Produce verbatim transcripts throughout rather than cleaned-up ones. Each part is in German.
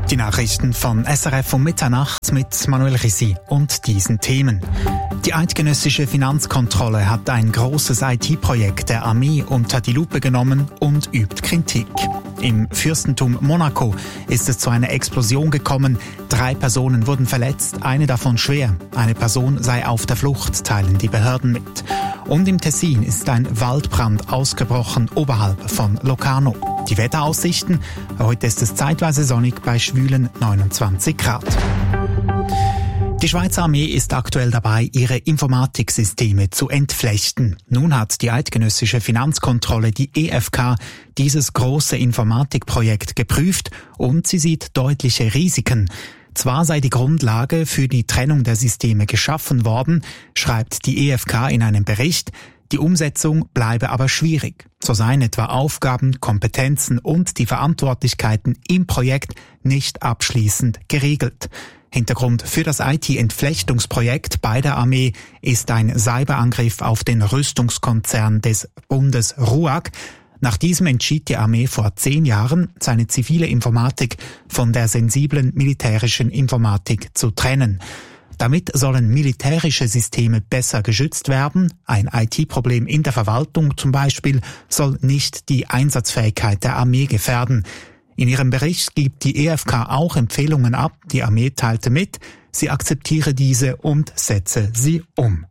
Die Nachrichten von S R F um Mitternacht mit Manuel Risi und diesen Themen. Die eidgenössische Finanzkontrolle hat ein großes I T-Projekt der Armee unter die Lupe genommen und übt Kritik. Im Fürstentum Monaco ist es zu einer Explosion gekommen. Drei Personen wurden verletzt, eine davon schwer. Eine Person sei auf der Flucht, teilen die Behörden mit. Und im Tessin ist ein Waldbrand ausgebrochen oberhalb von Locarno. Die Wetteraussichten: Heute ist es zeitweise sonnig bei schwülen neunundzwanzig Grad. Die Schweizer Armee ist aktuell dabei, ihre Informatiksysteme zu entflechten. Nun hat die eidgenössische Finanzkontrolle, die E F K, dieses große Informatikprojekt geprüft und sie sieht deutliche Risiken. Zwar sei die Grundlage für die Trennung der Systeme geschaffen worden, schreibt die E F K in einem Bericht, die Umsetzung bleibe aber schwierig. So seien etwa Aufgaben, Kompetenzen und die Verantwortlichkeiten im Projekt nicht abschließend geregelt. Hintergrund für das I T-Entflechtungsprojekt bei der Armee ist ein Cyberangriff auf den Rüstungskonzern des Bundes R U A G. Nach diesem entschied die Armee vor zehn Jahren, seine zivile Informatik von der sensiblen militärischen Informatik zu trennen. Damit sollen militärische Systeme besser geschützt werden. Ein I T-Problem in der Verwaltung zum Beispiel soll nicht die Einsatzfähigkeit der Armee gefährden. In ihrem Bericht gibt die E F K auch Empfehlungen ab. Die Armee teilte mit, sie akzeptiere diese und setze sie um.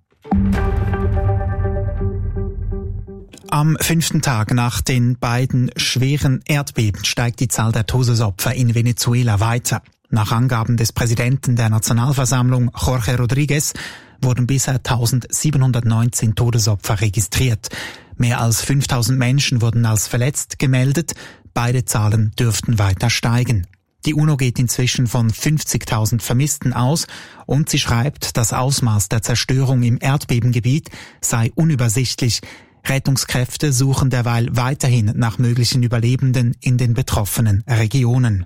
Am fünften Tag nach den beiden schweren Erdbeben steigt die Zahl der Todesopfer in Venezuela weiter. Nach Angaben des Präsidenten der Nationalversammlung, Jorge Rodriguez, wurden bisher eintausendsiebenhundertneunzehn Todesopfer registriert. Mehr als fünftausend Menschen wurden als verletzt gemeldet. Beide Zahlen dürften weiter steigen. Die UNO geht inzwischen von fünfzigtausend Vermissten aus und sie schreibt, das Ausmaß der Zerstörung im Erdbebengebiet sei unübersichtlich. Rettungskräfte suchen derweil weiterhin nach möglichen Überlebenden in den betroffenen Regionen.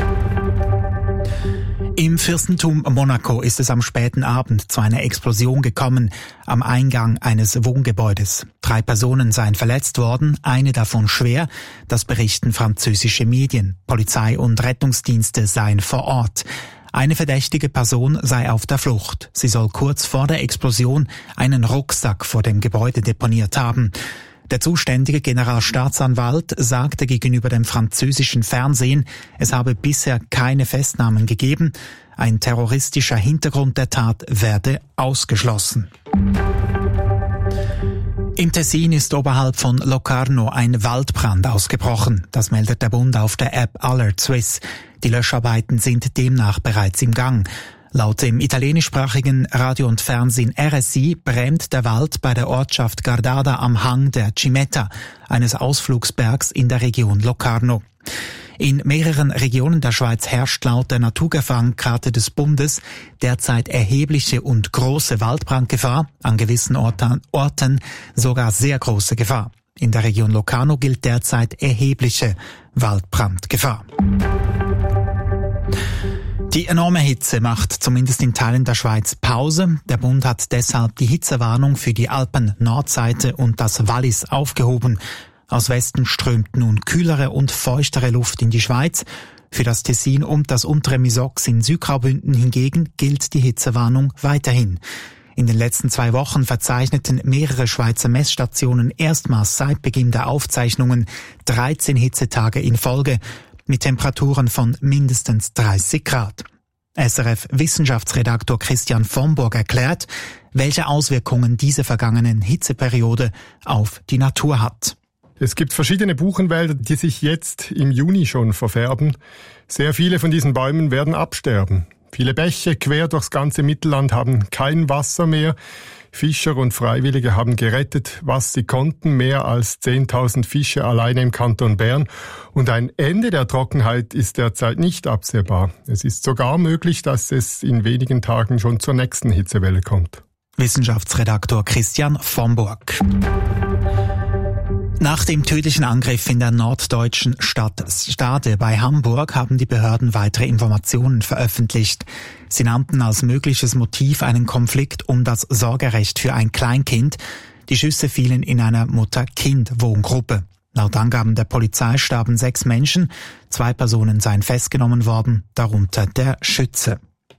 Im Fürstentum Monaco ist es am späten Abend zu einer Explosion gekommen am Eingang eines Wohngebäudes. Drei Personen seien verletzt worden, eine davon schwer, das berichten französische Medien. Polizei und Rettungsdienste seien vor Ort. Eine verdächtige Person sei auf der Flucht. Sie soll kurz vor der Explosion einen Rucksack vor dem Gebäude deponiert haben. Der zuständige Generalstaatsanwalt sagte gegenüber dem französischen Fernsehen, es habe bisher keine Festnahmen gegeben. Ein terroristischer Hintergrund der Tat werde ausgeschlossen. Im Tessin ist oberhalb von Locarno ein Waldbrand ausgebrochen. Das meldet der Bund auf der App Alert Swiss. Die Löscharbeiten sind demnach bereits im Gang. Laut dem italienischsprachigen Radio und Fernsehen R S I brennt der Wald bei der Ortschaft Gardada am Hang der Cimetta, eines Ausflugsbergs in der Region Locarno. In mehreren Regionen der Schweiz herrscht laut der Naturgefahrenkarte des Bundes derzeit erhebliche und große Waldbrandgefahr, an gewissen Orten, Orten sogar sehr große Gefahr. In der Region Locarno gilt derzeit erhebliche Waldbrandgefahr. Die enorme Hitze macht zumindest in Teilen der Schweiz Pause. Der Bund hat deshalb die Hitzewarnung für die Alpen-Nordseite und das Wallis aufgehoben. Aus Westen strömt nun kühlere und feuchtere Luft in die Schweiz. Für das Tessin und das untere Misox in Südgraubünden hingegen gilt die Hitzewarnung weiterhin. In den letzten zwei Wochen verzeichneten mehrere Schweizer Messstationen erstmals seit Beginn der Aufzeichnungen dreizehn Hitzetage in Folge mit Temperaturen von mindestens dreißig Grad. S R F-Wissenschaftsredaktor Christian Vomburg erklärt, welche Auswirkungen diese vergangenen Hitzeperiode auf die Natur hat. Es gibt verschiedene Buchenwälder, die sich jetzt im Juni schon verfärben. Sehr viele von diesen Bäumen werden absterben. Viele Bäche quer durchs ganze Mittelland haben kein Wasser mehr. Fischer und Freiwillige haben gerettet, was sie konnten, mehr als zehntausend Fische alleine im Kanton Bern. Und ein Ende der Trockenheit ist derzeit nicht absehbar. Es ist sogar möglich, dass es in wenigen Tagen schon zur nächsten Hitzewelle kommt. Wissenschaftsredaktor Christian Vomburg. Nach dem tödlichen Angriff in der norddeutschen Stadt Stade bei Hamburg haben die Behörden weitere Informationen veröffentlicht. Sie nannten als mögliches Motiv einen Konflikt um das Sorgerecht für ein Kleinkind. Die Schüsse fielen in einer Mutter-Kind-Wohngruppe. Laut Angaben der Polizei starben sechs Menschen, zwei Personen seien festgenommen worden, darunter der Schütze.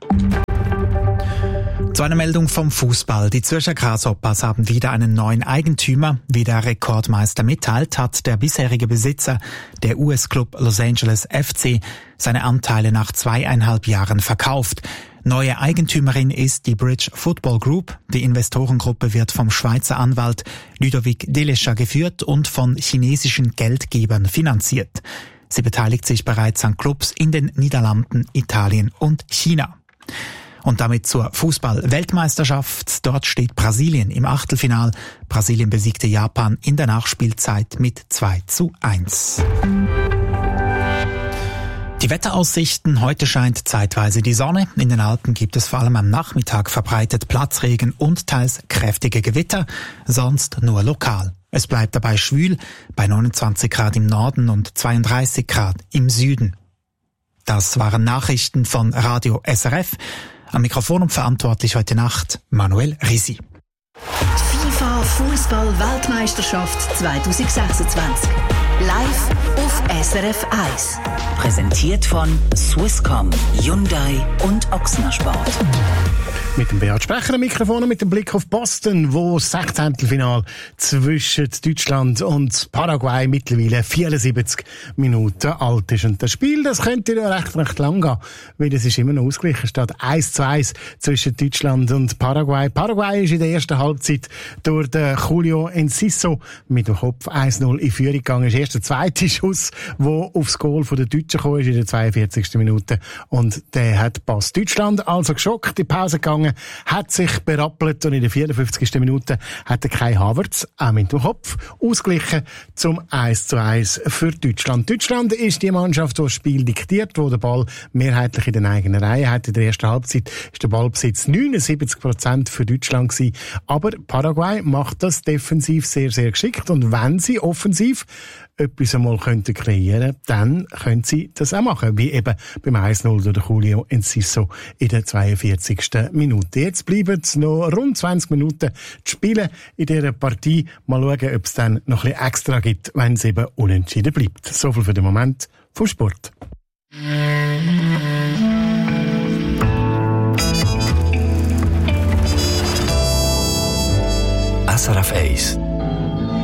Zu einer Meldung vom Fußball. Die Zürcher Grasshoppers haben wieder einen neuen Eigentümer. Wie der Rekordmeister mitteilt, hat der bisherige Besitzer, der U S-Club Los Angeles F C, seine Anteile nach zweieinhalb Jahren verkauft. Neue Eigentümerin ist die Bridge Football Group. Die Investorengruppe wird vom Schweizer Anwalt Ludovic Delescha geführt und von chinesischen Geldgebern finanziert. Sie beteiligt sich bereits an Clubs in den Niederlanden, Italien und China. Und damit zur Fußball-Weltmeisterschaft. Dort steht Brasilien im Achtelfinal. Brasilien besiegte Japan in der Nachspielzeit mit zwei zu eins. Die Wetteraussichten: Heute scheint zeitweise die Sonne. In den Alpen gibt es vor allem am Nachmittag verbreitet Platzregen und teils kräftige Gewitter, sonst nur lokal. Es bleibt dabei schwül, bei neunundzwanzig Grad im Norden und zweiunddreißig Grad im Süden. Das waren Nachrichten von Radio S R F. Am Mikrofon und verantwortlich heute Nacht Manuel Risi. FIFA Fußball-Weltmeisterschaft zwanzig sechsundzwanzig. Live auf S R F eins. Präsentiert von Swisscom, Hyundai und Ochsner Sport. Mit dem Beat Sprecher am Mikrofon und mit dem Blick auf Boston, wo das Sechzehntelfinal zwischen Deutschland und Paraguay mittlerweile vierundsiebzig Minuten alt ist. Und das Spiel, das könnte ja recht, recht lang gehen, weil es ist immer noch ausgeglichen. Es steht eins zu eins zwischen Deutschland und Paraguay. Paraguay ist in der ersten Halbzeit durch den Julio Enciso mit dem Kopf eins null in Führung gegangen. Das ist erst der zweite Schuss, der aufs Goal der Deutschen gekommen ist in der zweiundvierzigsten Minute. Und der hat passt. Deutschland also geschockt, die Pause gegangen, hat sich berappelt und in der vierundfünfzigsten Minute hat der Kai Havertz auch mit dem Kopf ausgeglichen zum eins zu eins für Deutschland. Deutschland ist die Mannschaft, die das Spiel diktiert, wo der Ball mehrheitlich in den eigenen Reihen hat. In der ersten Halbzeit ist der Ballbesitz neunundsiebzig Prozent für Deutschland gewesen. Aber Paraguay macht das defensiv sehr, sehr geschickt. Und wenn sie offensiv etwas einmal könnten kreieren, dann können sie das auch machen, wie eben beim eins null durch Julio Enciso in der zweiundvierzigsten Minute. Jetzt bleiben es noch rund zwanzig Minuten zu spielen in dieser Partie. Mal schauen, ob es dann noch ein bisschen extra gibt, wenn es eben unentschieden bleibt. So viel für den Moment vom Sport. S R F eins